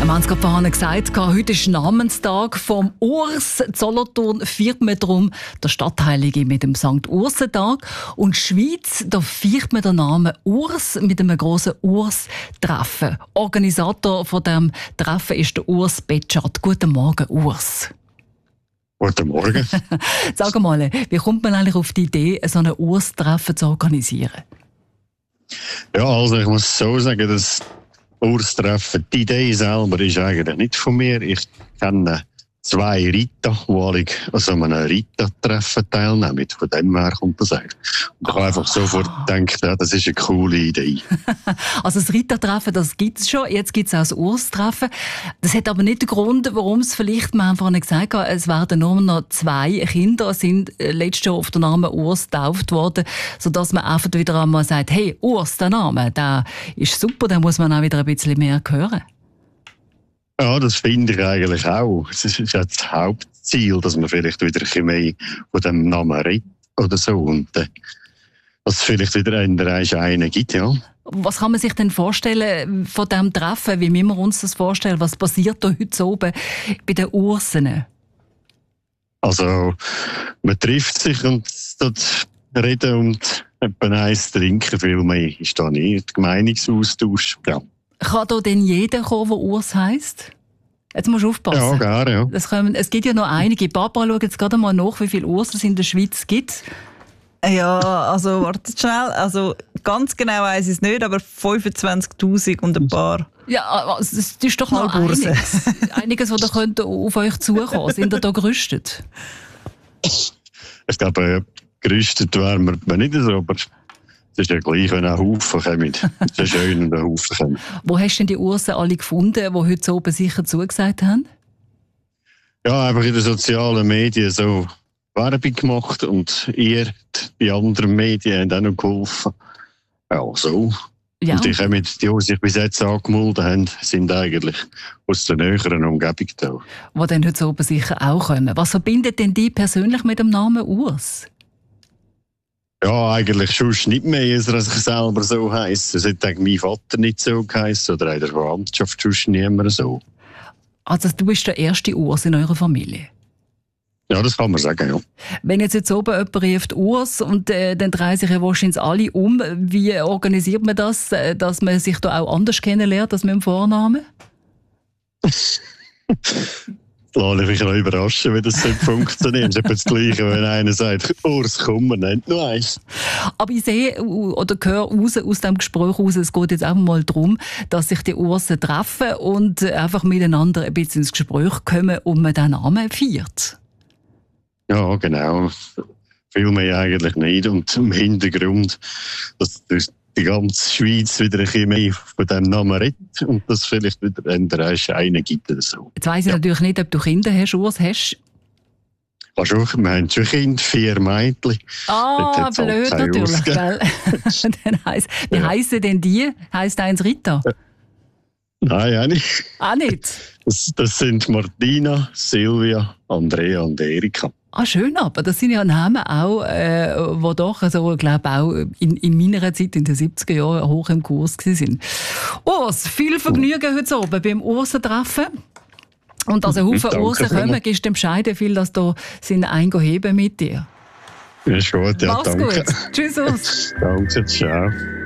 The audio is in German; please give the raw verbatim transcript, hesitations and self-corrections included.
Wir haben es gerade vorhin gesagt, heute ist Namenstag vom Urs. In Solothurn feiert man darum den Stadtheilige mit dem Sankt Ursentag. Und in der Schweiz, da feiert man den Namen Urs mit einem grossen Urs-Treffen. Organisator von diesem Treffen ist der Urs Betschart. Guten Morgen, Urs. Guten Morgen. Sag mal, wie kommt man eigentlich auf die Idee, so ein Urs-Treffen zu organisieren? Ja, also ich muss so sagen, dass Urs-Treffen, die Idee selber ist eigentlich nicht von mir. Ich kenne zwei Ritter, die alle an so einem Ritter-Treffen teilnehmen. Von dem her kommt das eigentlich. Und ich habe einfach sofort gedacht, ja, das ist eine coole Idee. Also das Ritter-Treffen, das gibt es schon. Jetzt gibt es auch das Urs-Treffen. Das hat aber nicht den Grund, warum es vielleicht, wir haben vorhin gesagt, es werden nur noch zwei Kinder, sind letztes Jahr auf den Namen Urs getauft worden, sodass man einfach wieder einmal sagt, hey, Urs, der Name, der ist super, den muss man auch wieder ein bisschen mehr hören. Ja, das finde ich eigentlich auch. Es ist ja das Hauptziel, dass man vielleicht wieder ein bisschen mehr von dem Namen redet oder so. Und äh, dass es vielleicht wieder einen gibt, ja. Was kann man sich denn vorstellen von diesem Treffen? Wie müssen wir uns das vorstellen? Was passiert da heute oben bei den Ursen? Also, man trifft sich und dort reden und etwa eins trinken. Viel mehr ist da nicht. Meinungsaustausch, ja. Kann da denn jeder kommen, der Urs heisst? Jetzt musst du aufpassen. Ja, gerne, ja. Das können, es gibt ja noch einige. Papa, schau jetzt gerade mal nach, wie viele Ursen es in der Schweiz gibt. Ja, also wartet schnell. Also ganz genau weiss ich es nicht, aber fünfundzwanzigtausend und ein paar. Ja, das ist doch noch einiges. Einiges, was da könnte auf euch zukommen. Sind ihr da gerüstet? Ich glaube, gerüstet wären wir nicht so, aber es ist ja gleich, wenn ein Haufen kommen. Es ist schön, wenn ein Haufen kommen. Wo hast du denn die Ursen alle gefunden, die heute so oben sicher zugesagt haben? Ja, einfach in den sozialen Medien so Werbung gemacht und ihr, die anderen Medien, haben auch noch geholfen. Ja, so. Ja. Und die, kommen, die, die sich bis jetzt angemeldet haben, sind eigentlich aus der näheren Umgebung da. Die dann heute so oben sicher auch kommen. Was verbindet denn die persönlich mit dem Namen Urs? Ja, eigentlich schon nicht mehr, als er sich selber so heisst. Es hat mein Vater nicht so geheißen oder in der Verwandtschaft schon niemand so. Also du bist der erste Urs in eurer Familie? Ja, das kann man sagen, ja. Wenn jetzt, jetzt oben jemand ruft Urs und äh, dann drehen sich ja wahrscheinlich alle um, wie organisiert man das, dass man sich da auch anders kennenlernt als mit dem Vornamen? Lass mich noch überraschen, wie das funktioniert. Es ist das Gleiche, wenn einer sagt, Urs, komm, man nennt nur eins. Aber ich sehe oder höre raus, aus diesem Gespräch raus, es geht jetzt einfach mal darum, dass sich die Ursen treffen und einfach miteinander ein bisschen ins Gespräch kommen und man den Namen feiert. Ja, genau. Viel mehr eigentlich nicht. Und im Hintergrund, dass die ganze Schweiz wieder ein bisschen mehr von diesem Namen redet und dass es vielleicht wieder einen Schein gibt oder so. Jetzt weiss ich ja natürlich nicht, ob du Kinder hast, Urs, hast ja, schon, wir haben schon Kinder, vier Mädchen. Ah, blöd natürlich, gell? Dann heisst, wie ja. heissen denn die? Heisst eins Rita? Nein, auch nicht. Auch nicht? Das, das sind Martina, Silvia, Andrea und Erika. Ah, schön, aber das sind ja Namen auch, äh, die doch, also, ich glaube auch in, in meiner Zeit, in den siebziger Jahren, hoch im Kurs waren. Urs, viel Vergnügen heute oben beim Ursentreffen. Und dass ein Haufen Ursen kommen, gibst du dem Bescheid, viel, dass da sind eingeheben mit dir. Ja, ist gut, ja, Mach's danke. Gut. Tschüss, Urs. Danke, ciao.